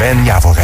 Sven Jaworek.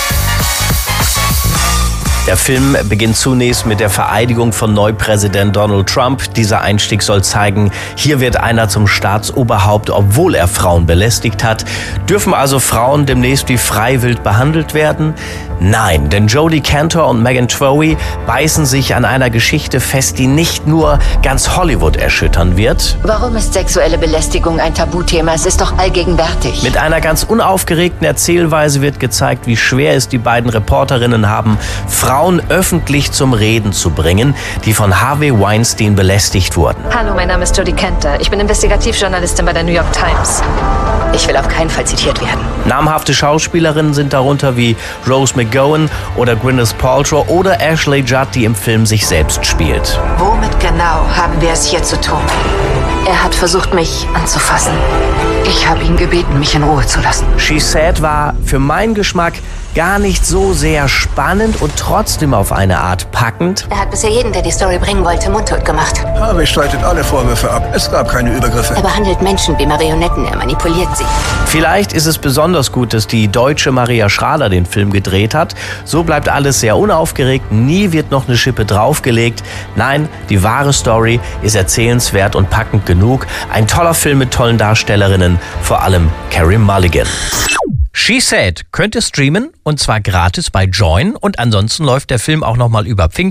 Der Film beginnt zunächst mit der Vereidigung von Neupräsident Donald Trump. Dieser Einstieg soll zeigen, hier wird einer zum Staatsoberhaupt, obwohl er Frauen belästigt hat. Dürfen also Frauen demnächst wie freiwild behandelt werden? Nein, denn Jodie Cantor und Megan Twohy beißen sich an einer Geschichte fest, die nicht nur ganz Hollywood erschüttern wird. Warum ist sexuelle Belästigung ein Tabuthema? Es ist doch allgegenwärtig. Mit einer ganz unaufgeregten Erzählweise wird gezeigt, wie schwer es die beiden Reporterinnen haben, Frauen öffentlich zum Reden zu bringen, die von Harvey Weinstein belästigt wurden. Hallo, mein Name ist Jodie Cantor. Ich bin Investigativjournalistin bei der New York Times. Ich will auf keinen Fall zitiert werden. Namhafte Schauspielerinnen sind darunter wie Rose McGowan oder Gwyneth Paltrow oder Ashley Judd, die im Film sich selbst spielt. Womit genau haben wir es hier zu tun? Er hat versucht, mich anzufassen. Ich habe ihn gebeten, mich in Ruhe zu lassen. She Said war für meinen Geschmack gar nicht so sehr spannend und trotzdem auf eine Art packend. Er hat bisher jeden, der die Story bringen wollte, mundtot gemacht. Harvey streitet alle Vorwürfe ab. Es gab keine Übergriffe. Er behandelt Menschen wie Marionetten, er manipuliert sie. Vielleicht ist es besonders gut, dass die deutsche Maria Schrader den Film gedreht hat. So bleibt alles sehr unaufgeregt, nie wird noch eine Schippe draufgelegt. Nein, die wahre Story ist erzählenswert und packend genug. Ein toller Film mit tollen Darstellerinnen, vor allem Carey Mulligan. She Said könnt ihr streamen und zwar gratis bei Join und ansonsten läuft der Film auch nochmal über Pfingsten